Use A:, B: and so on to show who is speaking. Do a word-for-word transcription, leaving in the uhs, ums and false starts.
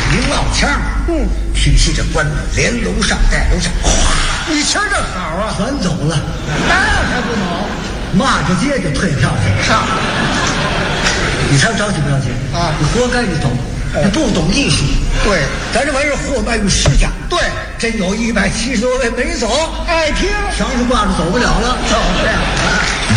A: 一落腔，嗯，提起这棺连楼上带楼下，哗，
B: 你瞧这好啊，
A: 全走了，
B: 那还不好？
A: 骂着街就退票去了。
B: 上，
A: 你才着急不着急
B: 啊？
A: 你活该你懂，你不懂艺术。
B: 对，
A: 咱这玩意儿货卖于市价。
B: 对，
A: 真有一百七十多位没走，
B: 爱听，
A: 墙上挂着走不了了，
B: 走不了了。